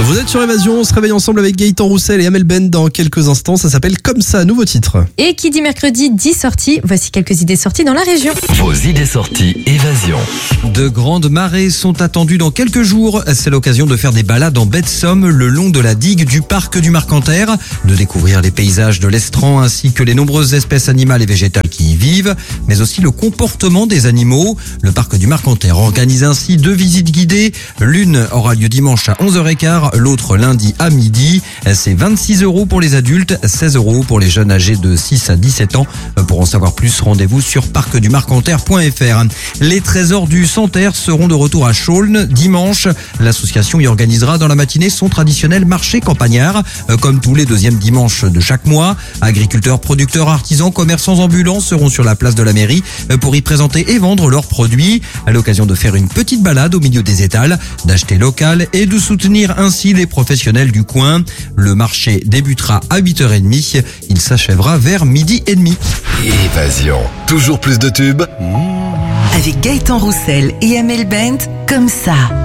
Vous êtes sur Évasion, on se réveille ensemble avec Gaëtan Roussel et Amel Ben dans quelques instants. Ça s'appelle Comme ça, nouveau titre. Et qui dit mercredi dit sortie. Voici quelques idées sorties dans la région. Vos idées sorties Évasion. De grandes marées sont attendues dans quelques jours. C'est l'occasion de faire des balades en baie de Somme le long de la digue du parc du Marcanterre, de découvrir les paysages de l'estran ainsi que les nombreuses espèces animales et végétales qui y vivent, mais aussi le comportement des animaux. Le parc du Marcanterre organise ainsi 2 visites guidées. L'une aura lieu dimanche à 11h15, l'autre lundi à midi. C'est 26 € pour les adultes, 16 € pour les jeunes âgés de 6 à 17 ans. Pour en savoir plus, rendez-vous sur parcdumarcanterre.fr. Les trésors du Santerre seront de retour à Chaulnes dimanche. L'association y organisera dans la matinée son traditionnel marché campagnard, comme tous les deuxièmes dimanches de chaque mois. Agriculteurs, producteurs, artisans, commerçants ambulants seront sur la place de la mairie pour y présenter et vendre leurs produits. À l'occasion de faire une petite balade au milieu des étals, d'acheter local et de soutenir ainsi les professionnels du coin. Le marché débutera à 8h30. Il s'achèvera vers 12h30. Évasion. Toujours plus de tubes. Avec Gaëtan Roussel et Amel Ben, comme ça.